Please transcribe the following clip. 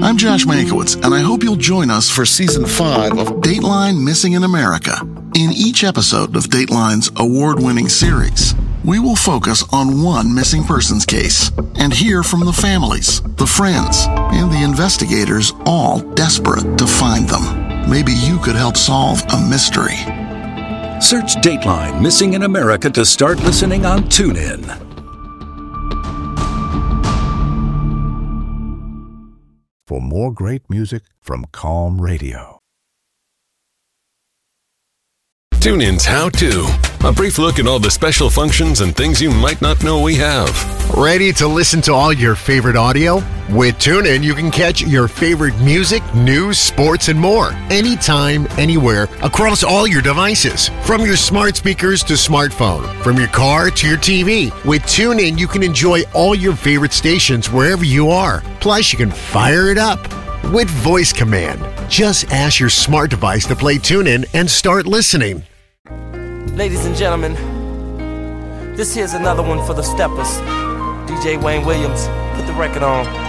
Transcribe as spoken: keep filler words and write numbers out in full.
I'm Josh Mankiewicz, and I hope you'll join us for Season five of Dateline Missing in America. In each episode of Dateline's award-winning series, we will focus on one missing persons case and hear from the families, the friends, and the investigators, all desperate to find them. Maybe you could help solve a mystery. Search Dateline Missing in America to start listening on TuneIn. For more great music from Calm Radio. TuneIn's How To. A brief look at all the special functions and things you might not know we have. Ready to listen to all your favorite audio? With TuneIn, you can catch your favorite music, news, sports, and more. Anytime, anywhere, across all your devices. From your smart speakers to smartphone. From your car to your T V. With TuneIn, you can enjoy all your favorite stations wherever you are. Plus, you can fire it up with voice command. Just ask your smart device to play TuneIn and start listening. Ladies and gentlemen, this here's another one for the steppers. D J Wayne Williams, put the record on.